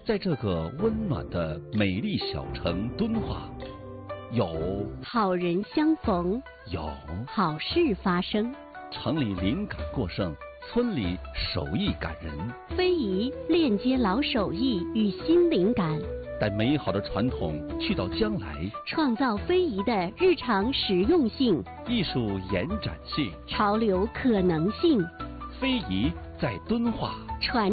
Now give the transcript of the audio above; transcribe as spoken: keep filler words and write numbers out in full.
在这个温暖的美丽小城敦化，有好人相逢， 有好事发生。 城里灵感过剩，村里手艺感人。 非遗链接老手艺与新灵感， 带美好的传统去到将来， 创造非遗的日常实用性、 艺术延展性、 潮流可能性。 非遗在敦化， 传